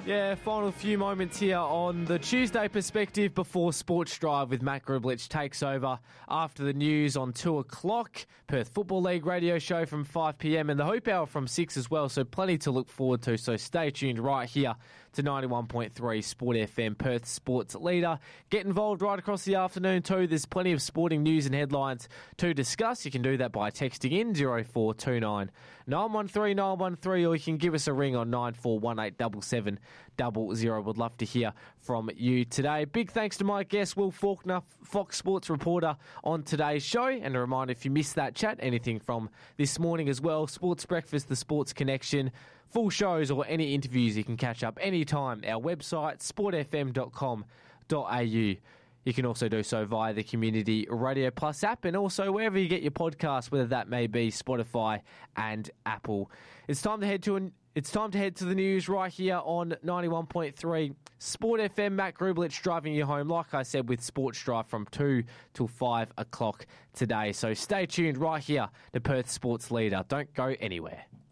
Yeah, final few moments here on the Tuesday perspective before Sports Drive with Matt Grublich takes over after the news on 2 o'clock. Perth Football League radio show from 5 p.m. and the Hope Hour from 6 as well, so plenty to look forward to. So stay tuned right here to 91.3 Sport FM, Perth sports leader. Get involved right across the afternoon too. There's plenty of sporting news and headlines to discuss. You can do that by texting in 0429 913 913 or you can give us a ring on 941877 00. Would love to hear from you today. Big thanks to my guest, Will Faulkner, Fox Sports reporter on today's show. And a reminder, if you missed that chat, anything from this morning as well, Sports Breakfast, The Sports Connection, full shows or any interviews you can catch up anytime. Our website, sportfm.com.au. You can also do so via the Community Radio Plus app and also wherever you get your podcasts, whether that may be Spotify and Apple. It's time to head to the news right here on 91.3 Sport FM. Matt Grublich driving you home, like I said, with Sports Drive from 2 till 5 o'clock today. So stay tuned right here to Perth Sports Leader. Don't go anywhere.